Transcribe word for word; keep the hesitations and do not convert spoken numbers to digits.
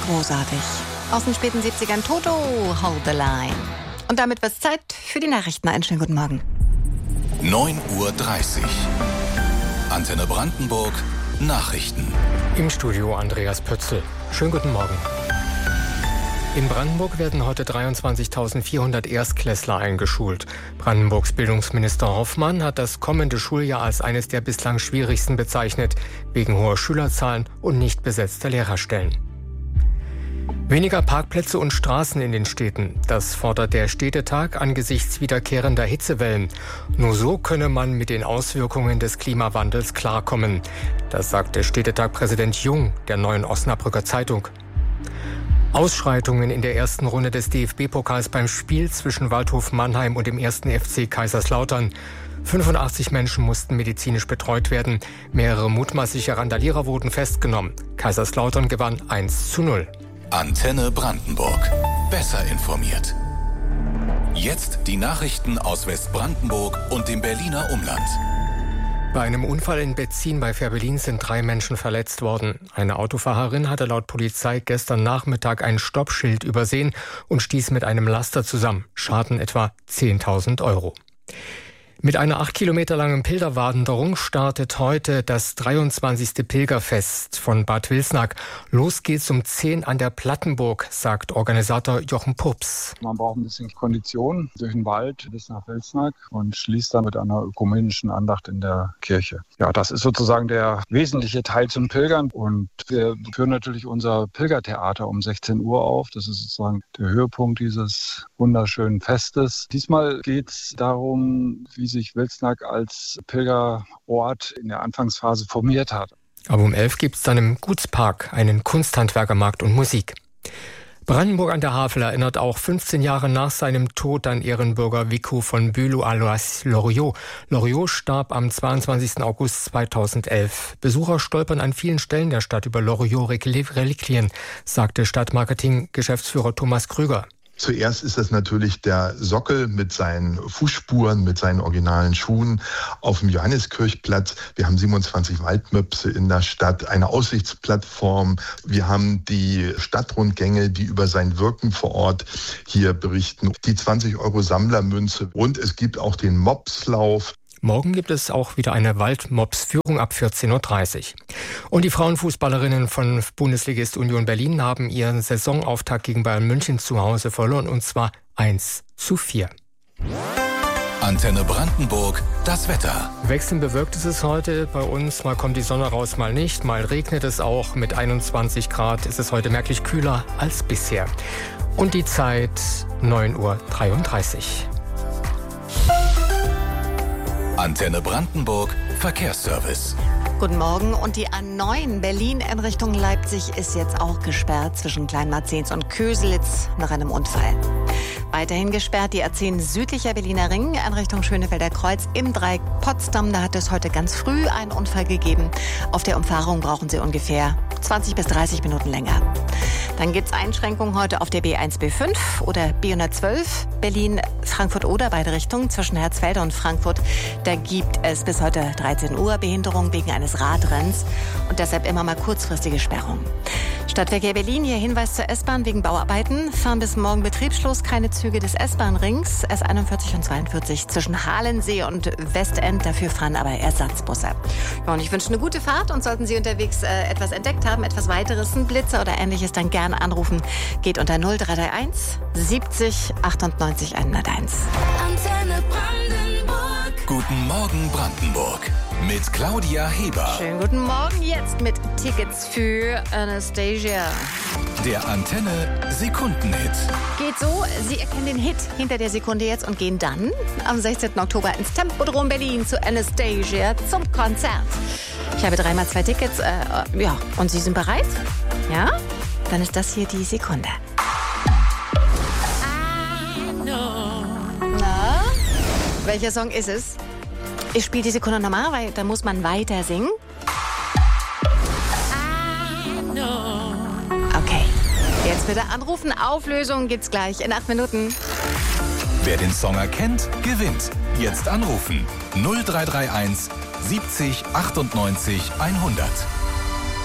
großartig. Aus den späten siebzigern Toto, Hold the Line. Und damit wird's Zeit für die Nachrichten. Einen schönen guten Morgen. neun Uhr dreißig. Antenne Brandenburg. Nachrichten. Im Studio Andreas Pötzl. Schönen guten Morgen. In Brandenburg werden heute dreiundzwanzigtausendvierhundert Erstklässler eingeschult. Brandenburgs Bildungsminister Hoffmann hat das kommende Schuljahr als eines der bislang schwierigsten bezeichnet, wegen hoher Schülerzahlen und nicht besetzter Lehrerstellen. Weniger Parkplätze und Straßen in den Städten. Das fordert der Städtetag angesichts wiederkehrender Hitzewellen. Nur so könne man mit den Auswirkungen des Klimawandels klarkommen. Das sagte Städtetag-Präsident Jung der Neuen Osnabrücker Zeitung. Ausschreitungen in der ersten Runde des D F B-Pokals beim Spiel zwischen Waldhof Mannheim und dem ersten F C Kaiserslautern. fünfundachtzig Menschen mussten medizinisch betreut werden. Mehrere mutmaßliche Randalierer wurden festgenommen. Kaiserslautern gewann eins zu null. Antenne Brandenburg. Besser informiert. Jetzt die Nachrichten aus Westbrandenburg und dem Berliner Umland. Bei einem Unfall in Betzin bei Fehrbellin sind drei Menschen verletzt worden. Eine Autofahrerin hatte laut Polizei gestern Nachmittag ein Stoppschild übersehen und stieß mit einem Laster zusammen. Schaden etwa zehntausend Euro. Mit einer acht Kilometer langen Pilgerwanderung startet heute das dreiundzwanzigste Pilgerfest von Bad Wilsnack. Los geht's um zehn an der Plattenburg, sagt Organisator Jochen Pups. Man braucht ein bisschen Kondition durch den Wald bis nach Wilsnack und schließt dann mit einer ökumenischen Andacht in der Kirche. Ja, das ist sozusagen der wesentliche Teil zum Pilgern. Und wir führen natürlich unser Pilgertheater um sechzehn Uhr auf. Das ist sozusagen der Höhepunkt dieses wunderschönen Festes. Diesmal geht's darum, wie sich Wilsnack als Pilgerort in der Anfangsphase formiert hat. Aber um elf gibt es dann im Gutspark einen Kunsthandwerkermarkt und Musik. Brandenburg an der Havel erinnert auch fünfzehn Jahre nach seinem Tod an Ehrenbürger Vico von Bülow-Alois-Loriot. Loriot starb am zweiundzwanzigsten August zweitausendelf. Besucher stolpern an vielen Stellen der Stadt über Loriot-Reliquien, sagte Stadtmarketing-Geschäftsführer Thomas Krüger. Zuerst ist das natürlich der Sockel mit seinen Fußspuren, mit seinen originalen Schuhen auf dem Johanniskirchplatz. Wir haben siebenundzwanzig Waldmöpse in der Stadt, eine Aussichtsplattform. Wir haben die Stadtrundgänge, die über sein Wirken vor Ort hier berichten. Die zwanzig Euro Sammlermünze und es gibt auch den Mopslauf. Morgen gibt es auch wieder eine Waldmops-Führung ab vierzehn Uhr dreißig. Und die Frauenfußballerinnen von Bundesligist Union Berlin haben ihren Saisonauftakt gegen Bayern München zu Hause verloren, und zwar eins zu vier. Antenne Brandenburg, das Wetter. Wechselnd bewölkt ist es heute bei uns. Mal kommt die Sonne raus, mal nicht. Mal regnet es auch. Mit einundzwanzig Grad ist es heute merklich kühler als bisher. Und die Zeit neun Uhr dreiunddreißig. Antenne Brandenburg, Verkehrsservice. Guten Morgen. Und die A neun Berlin in Richtung Leipzig ist jetzt auch gesperrt zwischen Kleinmarzens und Köselitz nach einem Unfall. Weiterhin gesperrt die A zehn südlicher Berliner Ring in Richtung Schönefelder Kreuz im Dreieck Potsdam. Da hat es heute ganz früh einen Unfall gegeben. Auf der Umfahrung brauchen Sie ungefähr zwanzig bis dreißig Minuten länger. Dann gibt es Einschränkungen heute auf der B eins B fünf oder B hundertzwölf Berlin-Frankfurt-Oder, beide Richtungen zwischen Herzfelde und Frankfurt. Da gibt es bis heute dreizehn Uhr Behinderung wegen eines Radrenns und deshalb immer mal kurzfristige Sperrungen. Stadtverkehr Berlin, hier Hinweis zur S-Bahn wegen Bauarbeiten. Fahren bis morgen betriebslos keine Züge des S-Bahn-Rings, S einundvierzig und zweiundvierzig zwischen Halensee und Westend. Dafür fahren aber Ersatzbusse. Ja, und ich wünsche eine gute Fahrt und sollten Sie unterwegs äh, etwas entdeckt haben, etwas weiteres, ein Blitzer oder ähnliches, dann gerne anrufen. Geht unter null drei drei eins siebzig achtundneunzig hunderteins. Antenne Brandenburg. Guten Morgen Brandenburg. Mit Claudia Heber. Schönen guten Morgen jetzt mit Tickets für Anastasia. Der Antenne Sekundenhit. Geht so, Sie erkennen den Hit hinter der Sekunde jetzt und gehen dann am sechzehnten Oktober ins Tempodrom Berlin zu Anastasia zum Konzert. Ich habe dreimal zwei Tickets, äh, ja, und Sie sind bereit? Ja? Dann ist das hier die Sekunde. Na? Welcher Song ist es? Ich spiele die Sekunde nochmal, weil da muss man weiter singen. Okay, jetzt bitte anrufen. Auflösung gibt's gleich in acht Minuten. Wer den Song erkennt, gewinnt. Jetzt anrufen. null drei drei eins siebzig achtundneunzig hundert.